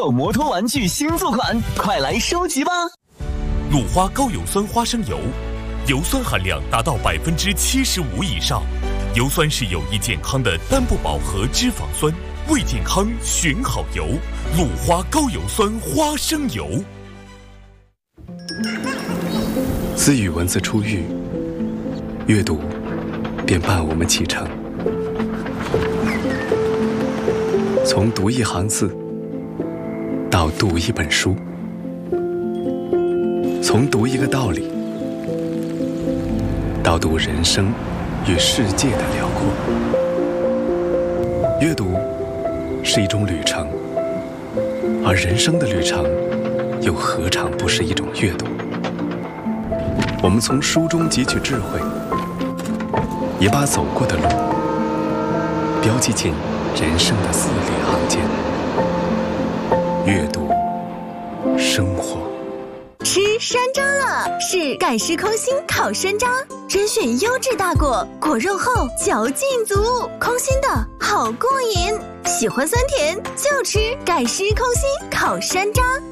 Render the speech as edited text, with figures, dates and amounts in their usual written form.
手摩托玩具新作款，快来收集吧！ 鲁花高油酸花生油，油酸含量达到75%以上，油酸是有益健康的单不饱和脂肪酸，为健康选好油。鲁花高油酸花生油。 自与文字初遇，阅读便伴我们启程。从读一行字到读一本书，从读一个道理到读人生与世界的辽阔。阅读是一种旅程，而人生的旅程又何尝不是一种阅读？我们从书中汲取智慧，也把走过的路标记进人生的字里行间。阅读生活。 吃山楂了，是盖世空心烤山楂，甄选优质大果，果肉厚，嚼劲足，空心的好过瘾。喜欢酸甜就吃盖世空心烤山楂。